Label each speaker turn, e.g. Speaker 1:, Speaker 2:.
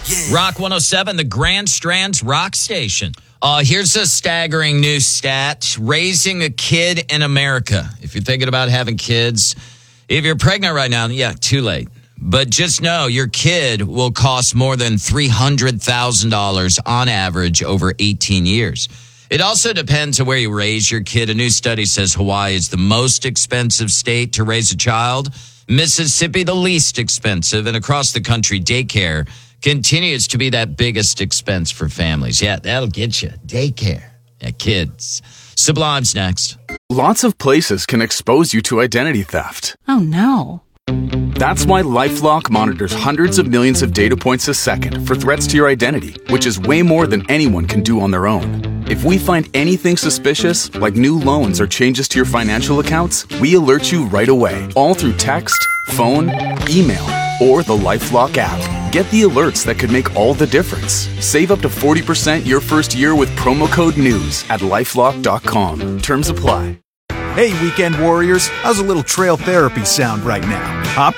Speaker 1: Rock 107, the Grand Strands Rock Station. Here's a staggering new stat. Raising a kid in America. If you're thinking about having kids, if you're pregnant right now, too late. But just know your kid will cost more than $300,000 on average over 18 years. It also depends on where you raise your kid. A new study says Hawaii is the most expensive state to raise a child. Mississippi, the least expensive. And across the country, daycare continues to be that biggest expense for families. Yeah, that'll get you. Daycare. Yeah, kids. Sublime's next.
Speaker 2: Lots of places can expose you to identity theft.
Speaker 3: Oh, no.
Speaker 2: That's why LifeLock monitors hundreds of millions of data points a second for threats to your identity, which is way more than anyone can do on their own. If we find anything suspicious, like new loans or changes to your financial accounts, we alert you right away, all through text, phone, email, or the LifeLock app. Get the alerts that could make all the difference. Save up to 40% your first year with promo code NEWS at LifeLock.com. Terms apply.
Speaker 4: Hey, weekend warriors, how's a little trail therapy sound right now? Hop